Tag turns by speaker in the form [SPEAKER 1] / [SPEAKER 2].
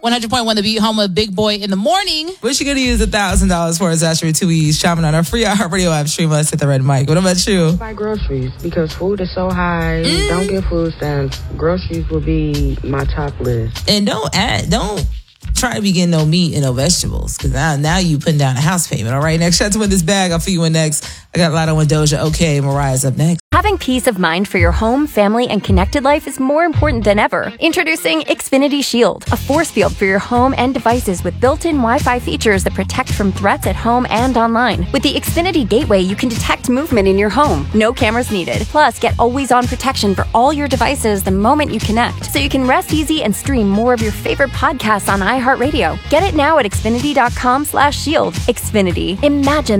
[SPEAKER 1] 100.1 The Beat, home of Big Boy in the Morning.
[SPEAKER 2] What you gonna use $1,000 for? Is actually 2 E's shopping on our free iHeartRadio app. Stream us at the Red Mic. What about you?
[SPEAKER 3] Buy groceries because food is so high. Don't get food stamps. Groceries will be my top list.
[SPEAKER 2] And don't try to be getting no meat and no vegetables, because now you putting down a house payment. All right, next, shot to win this bag. I'll fill you in next. I got Lotto and Doja. Okay, Mariah's up next.
[SPEAKER 4] Having peace of mind for your home, family, and connected life is more important than ever. Introducing Xfinity Shield, a force field for your home and devices with built-in Wi-Fi features that protect from threats at home and online. With the Xfinity Gateway, you can detect movement in your home. No cameras needed. Plus, get always-on protection for all your devices the moment you connect, so you can rest easy and stream more of your favorite podcasts on iHeartRadio. Get it now at Xfinity.com/shield. Xfinity. Imagine